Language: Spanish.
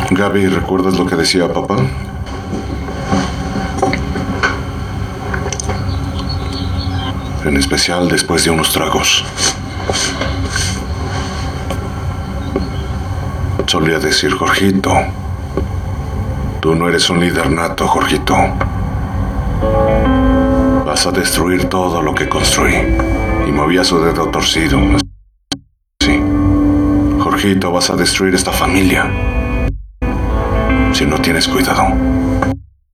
Gaby, ¿recuerdas lo que decía papá? En especial después de unos tragos. Solía decir, Jorgito, tú no eres un líder nato, Jorgito. Vas a destruir todo lo que construí. Y movía su dedo torcido. Sí. Jorgito, vas a destruir esta familia si no tienes cuidado.